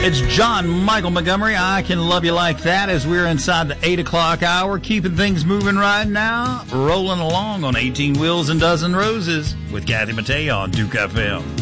It's John Michael Montgomery. I Can Love You Like That as we're inside the 8 o'clock hour, keeping things moving right now, rolling along on 18 Wheels and Dozen Roses with Kathy Mattea on Duke FM.